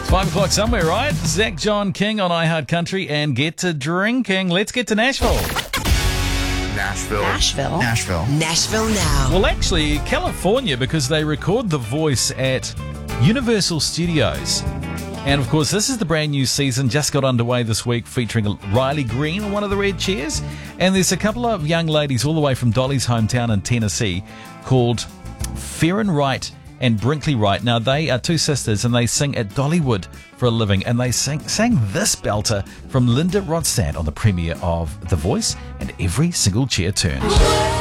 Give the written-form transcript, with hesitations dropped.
5 o'clock somewhere, right? Zach John King on iHeart Country and Get to Drinking. Let's get to Nashville. Nashville now. Well, actually, California, because they record The Voice at Universal Studios. And, of course, this is the brand new season, just got underway this week, featuring Riley Green on one of the red chairs. And there's a couple of young ladies all the way from Dolly's hometown in Tennessee called Farron Wright and Brinkley Wright. Now, they are two sisters and they sing at Dollywood for a living. And they sang this belter from Linda Ronstadt on the premiere of The Voice, and every single chair turned.